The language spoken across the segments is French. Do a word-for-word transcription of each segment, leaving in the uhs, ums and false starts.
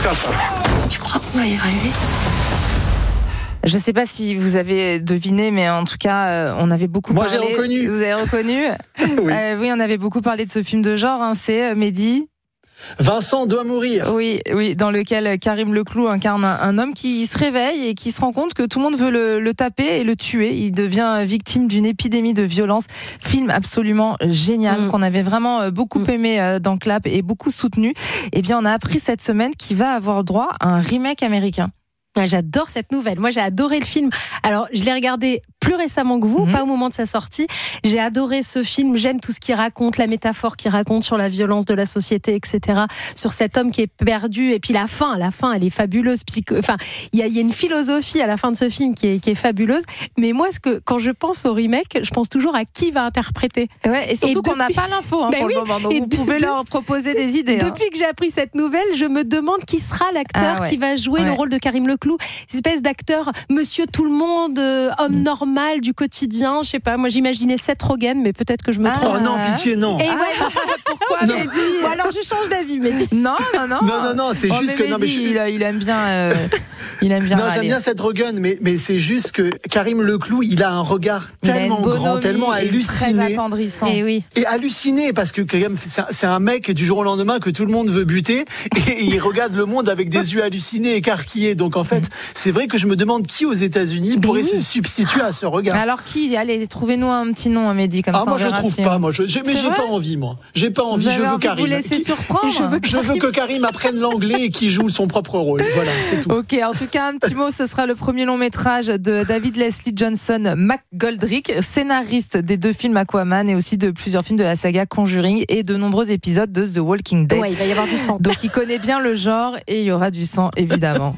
jusqu'à ça. Tu crois qu'on va y arriver ? Je ne sais pas si vous avez deviné, mais en tout cas, euh, on avait beaucoup Moi, parlé. Moi, j'ai reconnu. Vous avez reconnu ? Oui. Euh, oui, on avait beaucoup parlé de ce film de genre. Hein, c'est euh, Mehdi. Vincent doit mourir. Oui, oui, dans lequel Karim Leclou incarne un, un homme qui se réveille et qui se rend compte que tout le monde veut le, le taper et le tuer. Il devient victime d'une épidémie de violence. Film absolument génial mmh. qu'on avait vraiment beaucoup mmh. aimé dans Clap et beaucoup soutenu. Eh bien, on a appris cette semaine qu'il va avoir droit à un remake américain. J'adore cette nouvelle. Moi, j'ai adoré le film. Alors, je l'ai regardé plus récemment que vous, mmh. pas au moment de sa sortie. J'ai adoré ce film. J'aime tout ce qu'il raconte, la métaphore qu'il raconte sur la violence de la société, et cetera. Sur cet homme qui est perdu. Et puis la fin, la fin, elle est fabuleuse. Psycho... Enfin, il y a, y a une philosophie à la fin de ce film qui est, qui est fabuleuse. Mais moi, ce que, quand je pense au remake, je pense toujours à qui va interpréter. Ouais, et surtout et depuis... qu'on n'a pas l'info hein, ben pour oui, le moment. Donc vous de, pouvez de, leur proposer des idées. Depuis hein. que j'ai appris cette nouvelle, je me demande qui sera l'acteur ah, ouais. qui va jouer ouais. le rôle de Karim Leclou. Une espèce d'acteur, monsieur tout le monde, euh, homme mmh. normal du quotidien. Je sais pas, moi j'imaginais Seth Rogen, mais peut-être que je me trompe. Oh non, pitié, non. Et ouais, ah, pourquoi Mehdi ? Bon, alors je change d'avis, Mehdi. Non, non, non. Non, non, non, c'est oh, juste que. Mehdi, non, mais je... il, il aime bien. Euh, il aime bien. Non, j'aime bien Seth Rogen, mais, mais c'est juste que Karim Leclou, il a un regard il tellement grand, tellement halluciné. Très attendrissant. Et oui. Et halluciné, parce que quand même, c'est un mec du jour au lendemain que tout le monde veut buter, et il regarde le monde avec des yeux hallucinés, écarquillés. Donc en fait, c'est vrai que je me demande qui aux États-Unis pourrait oui. se substituer à ce regard. Alors qui ? Allez, trouvez-nous un petit nom, Mehdi, comme ah, ça. Moi, je trouve si pas. Moi, je, j'ai, mais c'est j'ai vrai pas envie, moi. J'ai pas envie. Vous je veux envie Karim. De vous laisser surprendre. Je veux, je veux que Karim apprenne l'anglais et qu'il joue son propre rôle. Voilà, c'est tout. Ok. En tout cas, un petit mot. Ce sera le premier long métrage de David Leslie Johnson McGoldrick, scénariste des deux films Aquaman et aussi de plusieurs films de la saga Conjuring et de nombreux épisodes de The Walking Dead. Ouais, il va y avoir du sang. Donc, il connaît bien le genre et il y aura du sang, évidemment.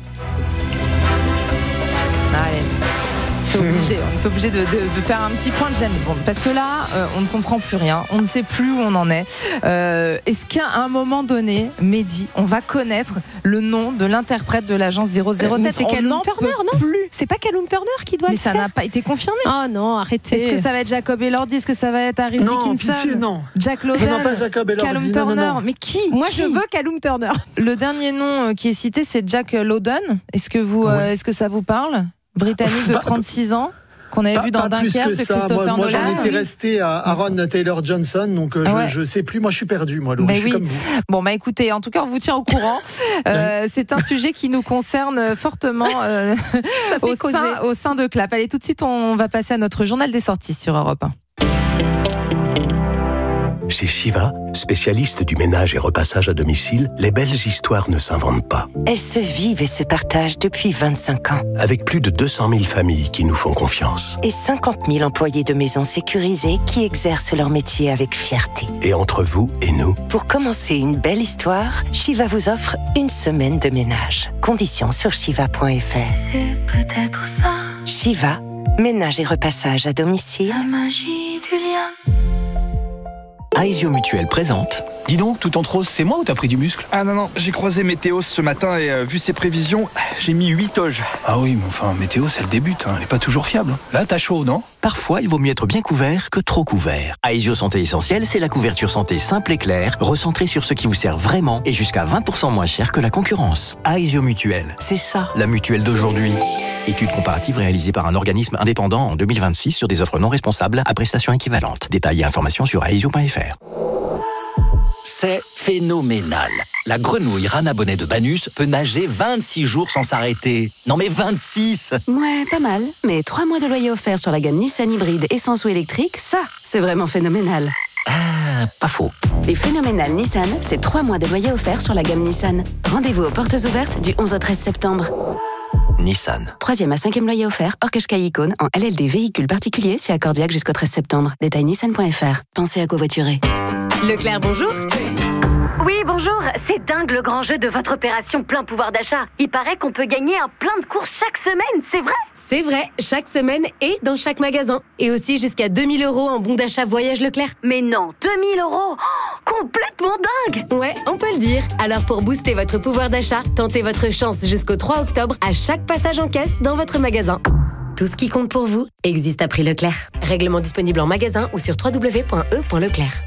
Allez. T'es obligé, on est obligé de, de, de faire un petit point de James Bond parce que là, euh, on ne comprend plus rien, on ne sait plus où on en est. Euh, est-ce qu'à un moment donné, Mehdi, on va connaître le nom de l'interprète de l'agence zéro zéro sept ? Mais c'est Callum Turner, non ? Plus. C'est pas Callum Turner qui doit Mais le ça faire ? n'a pas été confirmé. Oh non, arrêtez. Est-ce que ça va être Jacob Elordi ? Est-ce que ça va être Harry non, Dickinson ? Pitié, non. Jack Lowden ? Non, pas Jacob Elordi. Callum non, Turner ? non, non. Mais qui ? Moi, qui je veux Callum Turner. Le dernier nom qui est cité, c'est Jack Lowden. Est-ce que vous, oui. euh, est-ce que ça vous parle ? Britannique de trente-six ans. Qu'on avait pas, vu dans Dunkerque de Christopher moi, moi, Nolan. Moi, j'en étais resté à Aaron Taylor Johnson, donc euh, ouais. je, je sais plus. Moi, je suis perdu, moi, Laurie, bah je suis oui. comme vous. Bon, bah écoutez, en tout cas, on vous tient au courant. Euh, c'est un sujet qui nous concerne fortement euh, au, sein, au sein de Clap. Allez, tout de suite, on va passer à notre journal des sorties sur Europe un. Chez Shiva, spécialiste du ménage et repassage à domicile, les belles histoires ne s'inventent pas. Elles se vivent et se partagent depuis vingt-cinq ans. Avec plus de deux cent mille familles qui nous font confiance. Et cinquante mille employés de maisons sécurisées qui exercent leur métier avec fierté. Et entre vous et nous, pour commencer une belle histoire, Shiva vous offre une semaine de ménage. Conditions sur shiva point f r. C'est peut-être ça. Shiva, ménage et repassage à domicile. La magie du lien. Aesio Mutuel présente. Dis donc, tout en rose, c'est moi ou t'as pris du muscle ? Ah non, non, j'ai croisé Météos ce matin et euh, vu ses prévisions, j'ai mis huit oges. Ah oui, mais enfin, Météos, elle débute, hein, elle est pas toujours fiable. Là, t'as chaud, non ? Parfois, il vaut mieux être bien couvert que trop couvert. Aesio Santé Essentielle, c'est la couverture santé simple et claire, recentrée sur ce qui vous sert vraiment et jusqu'à vingt pour cent moins cher que la concurrence. Aesio Mutuel, c'est ça, la mutuelle d'aujourd'hui. Étude comparative réalisée par un organisme indépendant en deux mille vingt-six sur des offres non responsables à prestations équivalentes. Détails et informations sur aesio point f r. C'est phénoménal. La grenouille Rana Bonnet de Banus peut nager vingt-six jours sans s'arrêter. Non mais vingt-six! Ouais, pas mal. Mais trois mois de loyer offert sur la gamme Nissan hybride essence ou électrique, ça, c'est vraiment phénoménal. Ah, pas faux. Les phénoménales Nissan, c'est trois mois de loyer offert sur la gamme Nissan. Rendez-vous aux portes ouvertes du onze au treize septembre. Nissan. Troisième à cinquième loyer offert, hors Qashqai Icône, en L L D véhicule particulier, si accordiaque jusqu'au treize septembre. Détail nissan point f r. Pensez à covoiturer. Leclerc, bonjour. Oui, bonjour. C'est dingue le grand jeu de votre opération plein pouvoir d'achat. Il paraît qu'on peut gagner un plein de courses chaque semaine, c'est vrai ? C'est vrai, chaque semaine et dans chaque magasin. Et aussi jusqu'à deux mille euros en bon d'achat voyage Leclerc. Mais non, deux mille euros oh, complètement dingue. Ouais, on peut le dire. Alors pour booster votre pouvoir d'achat, tentez votre chance jusqu'au trois octobre à chaque passage en caisse dans votre magasin. Tout ce qui compte pour vous existe à prix Leclerc. Règlement disponible en magasin ou sur w w w point e point leclerc.